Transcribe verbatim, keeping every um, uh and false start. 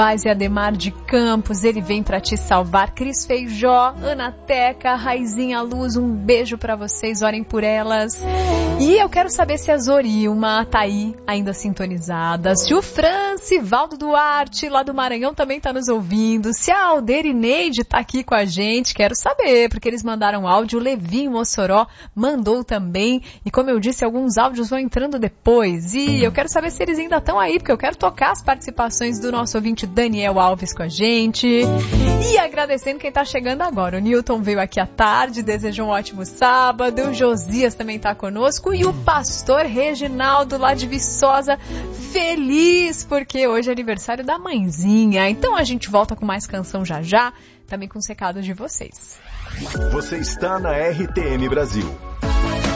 Paz e Ademar de Campos, ele vem pra te salvar. Cris Feijó, Ana Teca, Raizinha Luz, um beijo pra vocês, orem por elas. E eu quero saber se a Zorilma tá aí, ainda sintonizada, se o Francivaldo Duarte, lá do Maranhão, também tá nos ouvindo, se a Alderineide tá aqui com a gente, quero saber, porque eles mandaram áudio, o Levi Mossoró mandou também, e como eu disse, alguns áudios vão entrando depois, e eu quero saber se eles ainda estão aí, porque eu quero tocar as participações do nosso ouvinte Daniel Alves com a gente. E agradecendo quem tá chegando agora. O Newton veio aqui à tarde, desejou um ótimo sábado. O Josias também tá conosco. E o pastor Reginaldo lá de Viçosa, feliz porque hoje é aniversário da mãezinha. Então a gente volta com mais canção já já, também com os recados de vocês. Você está na R T M Brasil.